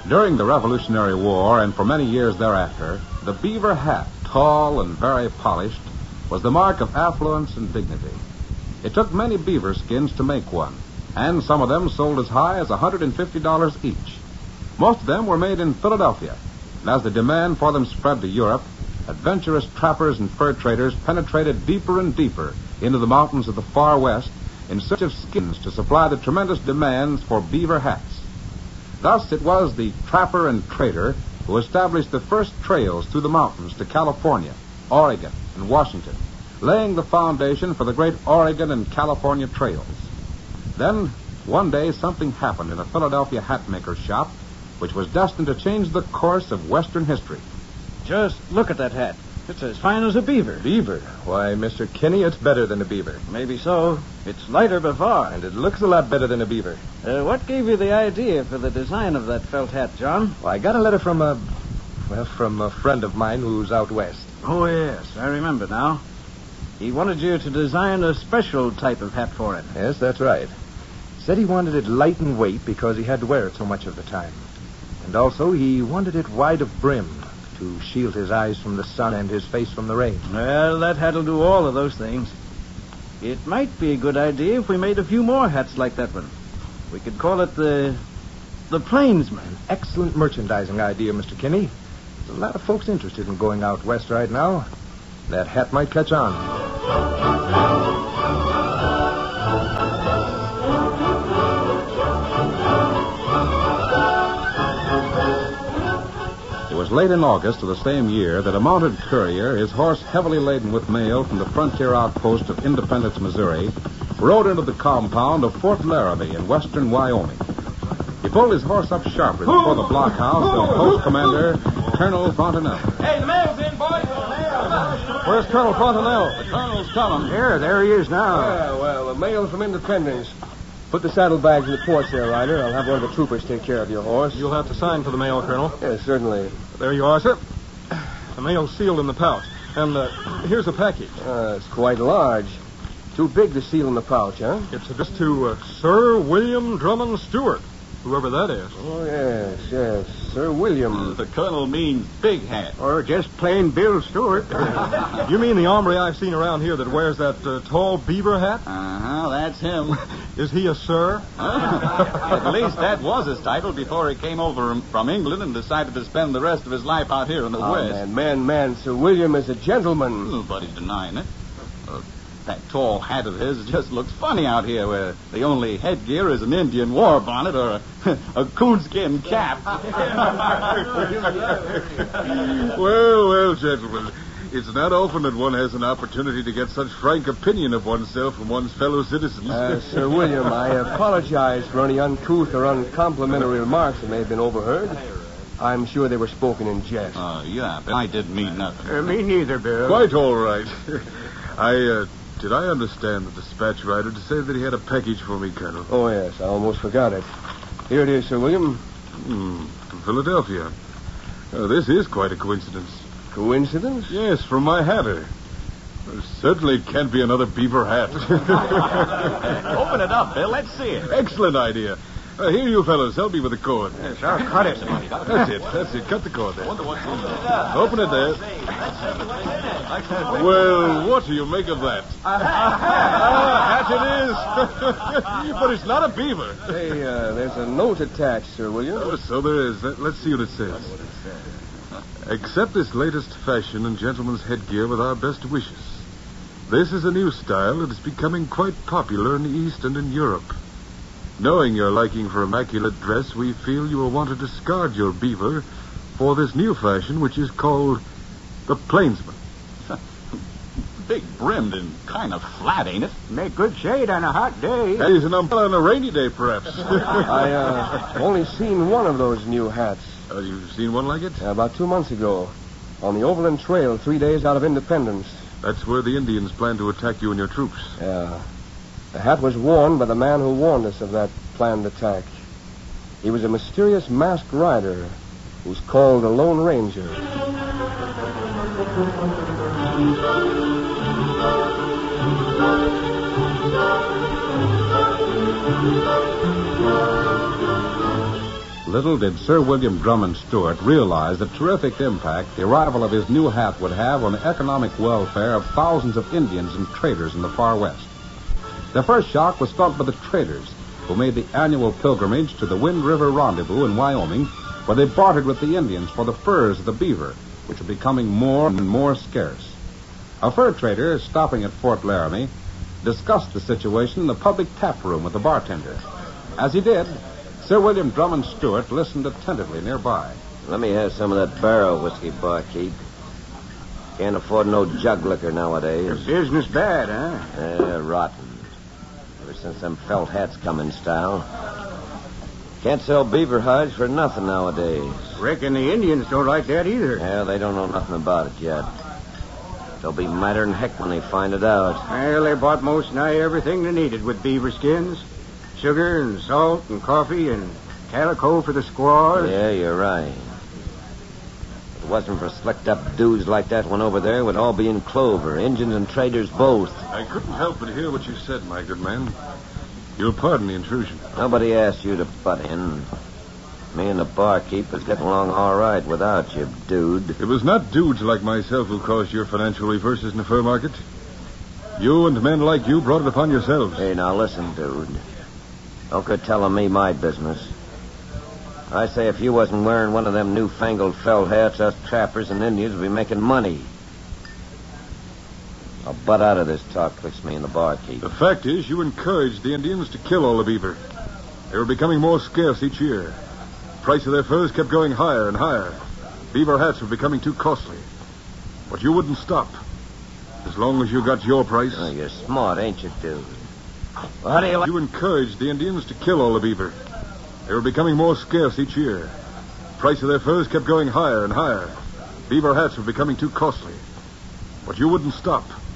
During the Revolutionary War and for many years thereafter, the beaver hat, tall and very polished, was the mark of affluence and dignity. It took many beaver skins to make one, and some of them sold as high as $150 each. Most of them were made in Philadelphia, and as the demand for them spread to Europe, adventurous trappers and fur traders penetrated deeper and deeper into the mountains of the far west in search of skins to supply the tremendous demands for beaver hats. Thus, it was the trapper and trader who established the first trails through the mountains to California, Oregon, and Washington, laying the foundation for the great Oregon and California trails. Then, one day, something happened in a Philadelphia hat maker's shop which was destined to change the course of Western history. Just look at that hat. It's as fine as a beaver. Beaver? Why, Mr. Kinney, it's better than a beaver. Maybe so. It's lighter before. And it looks a lot better than a beaver. What gave you the idea for the design of that felt hat, John? Well, I got a letter from a friend of mine who's out west. Oh, yes. I remember now. He wanted you to design a special type of hat for him. Yes, that's right. Said he wanted it light in weight because he had to wear it so much of the time. And also he wanted it wide of brim to shield his eyes from the sun and his face from the rain. Well, that hat'll do all of those things. It might be a good idea if we made a few more hats like that one. We could call it the Plainsman. An excellent merchandising idea, Mr. Kinney. There's a lot of folks interested in going out west right now. That hat might catch on. It was late in August of the same year that a mounted courier, his horse heavily laden with mail from the frontier outpost of Independence, Missouri, rode into the compound of Fort Laramie in western Wyoming. He pulled his horse up sharply before the blockhouse of Post Commander Colonel Fontenelle. Hey, the mail's in, boys. Where's Colonel Fontenelle? The colonel's coming. There he is now. Well, the mail from Independence. Put the saddlebags in the porch there, Ryder. I'll have one of the troopers take care of your horse. You'll have to sign for the mail, Colonel. Yes, certainly. There you are, sir. The mail's sealed in the pouch. And here's a package. It's quite large. Too big to seal in the pouch, huh? It's addressed to Sir William Drummond Stewart, whoever that is. Oh, yes. Sir William. The colonel means big hat. Or just plain Bill Stewart. You mean the hombre I've seen around here that wears that tall beaver hat? Uh-huh, that's him. Is he a sir? At least that was his title before he came over from England and decided to spend the rest of his life out here in the West. Man, Sir William is a gentleman. Nobody's denying it. That tall hat of his just looks funny out here where the only headgear is an Indian war bonnet or a coonskin cap. Well, gentlemen, it's not often that one has an opportunity to get such frank opinion of oneself from one's fellow citizens. Sir William, I apologize for any uncouth or uncomplimentary remarks that may have been overheard. I'm sure they were spoken in jest. Yeah, but I didn't mean nothing. Me neither, Bill. Quite all right. Did I understand the dispatch rider to say that he had a package for me, Colonel? Oh, yes, I almost forgot it. Here it is, Sir William. From Philadelphia. This is quite a coincidence. Coincidence? Yes, from my hatter. Certainly it can't be another beaver hat. Open it up, Bill. Let's see it. Excellent idea. Here, you fellows, help me with the cord. Yes, sir. Cut it. That's it. Cut the cord there. Wonder what's in there. Open it there. Well, what do you make of that? Hat it is. But it's not a beaver. Hey, there's a note attached, Sir William. Oh, so there is. Let's see what it says. Accept this latest fashion and gentleman's headgear with our best wishes. This is a new style that is becoming quite popular in the East and in Europe. Knowing your liking for immaculate dress, we feel you will want to discard your beaver for this new fashion, which is called the Plainsman. Big brimmed and kind of flat, ain't it? Make good shade on a hot day. That is an umbrella on a rainy day, perhaps. I only seen one of those new hats. You've seen one like it? About 2 months ago. On the Overland Trail, 3 days out of Independence. That's where the Indians plan to attack you and your troops. Yeah. The hat was worn by the man who warned us of that planned attack. He was a mysterious masked rider who's called the Lone Ranger. Little did Sir William Drummond Stewart realize the terrific impact the arrival of his new hat would have on the economic welfare of thousands of Indians and traders in the far west. The first shock was felt by the traders who made the annual pilgrimage to the Wind River Rendezvous in Wyoming, where they bartered with the Indians for the furs of the beaver, which were becoming more and more scarce. A fur trader stopping at Fort Laramie discussed the situation in the public tap room with the bartender. As he did, Sir William Drummond Stewart listened attentively nearby. Let me have some of that barrel whiskey, barkeep. Can't afford no jug liquor nowadays. Business bad, huh? Rotten. Ever since them felt hats come in style. Can't sell beaver hides for nothing nowadays. Reckon the Indians don't like that either. Yeah, they don't know nothing about it yet. They'll be madder than heck when they find it out. Well, they bought most nigh everything they needed with beaver skins. Sugar and salt and coffee and calico for the squaws. Yeah, you're right. If it wasn't for slicked-up dudes like that one over there, we'd all be in clover, Indians and traders both. I couldn't help but hear what you said, my good man. You'll pardon the intrusion. Nobody asked you to butt in. Me and the barkeep was getting along all right without you, dude. It was not dudes like myself who caused your financial reverses in the fur market. You and men like you brought it upon yourselves. Hey, now listen, dude. Don't go telling me my business. I say if you wasn't wearing one of them newfangled felt hats, us trappers and Indians would be making money. I'll butt out of this talk between me and the barkeep. The fact is, you encouraged the Indians to kill all the beaver. They were becoming more scarce each year. The price of their furs kept going higher and higher. Beaver hats were becoming too costly. But you wouldn't stop. As long as you got your price. Oh, you're smart, ain't you, dude? Well, how do you like... You encouraged the Indians to kill all the beaver. They were becoming more scarce each year. The price of their furs kept going higher and higher. Beaver hats were becoming too costly. But you wouldn't stop.